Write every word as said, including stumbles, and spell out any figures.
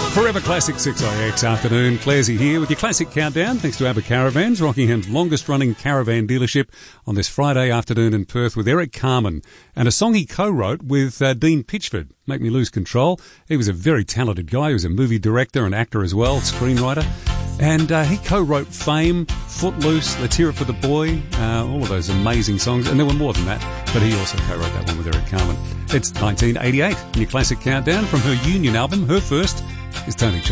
Forever Classic six I X afternoon. Clairsy here with your classic countdown, thanks to ABBA Caravans, Rockingham's longest-running caravan dealership, on this Friday afternoon in Perth with Eric Carmen, and a song he co-wrote with uh, Dean Pitchford, Make Me Lose Control. He was a very talented guy. He was a movie director and actor as well, screenwriter. And uh, he co-wrote Fame, Footloose, Let's Hear It for the Boy, uh, all of those amazing songs. And there were more than that, but he also co-wrote that one with Eric Carmen. It's nineteen eighty-eight, and your classic countdown from her Union album. Her first is Tony